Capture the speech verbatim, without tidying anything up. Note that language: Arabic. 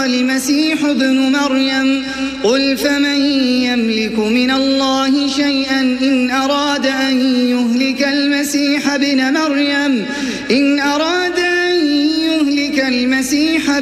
والمسيح ابن مريم قل فمن يملك من الله شيئا إن أراد أن يهلك المسيح ابن مريم إن أراد أن يهلك المسيح